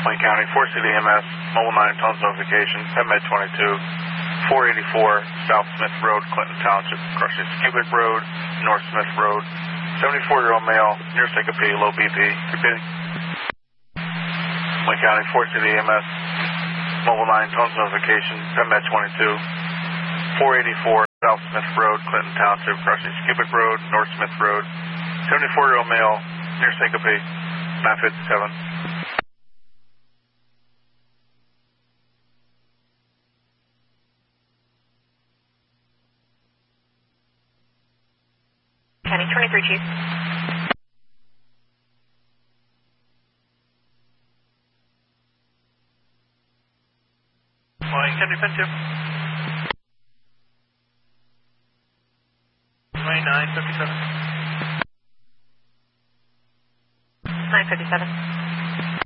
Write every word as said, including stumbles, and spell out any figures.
Wayne County, four City E M S, Mobile nine, Tones notification, PetMed twenty-two, four eighty-four South Smith Road, Clinton Township, crossing Cubic Road, North Smith Road, seventy-four-year-old male, near syncope, low B P, repeating. Wayne County, four City E M S, Mobile nine, Tones notification, PetMed twenty-two, four eighty-four South Smith Road, Clinton Township, crossing Cubic Road, North Smith Road, seventy-four-year-old male, near syncope, nine fifty-seven. County twenty-three, Chief. Wayne County, ten two. Wayne nine fifty-seven. nine fifty-seven.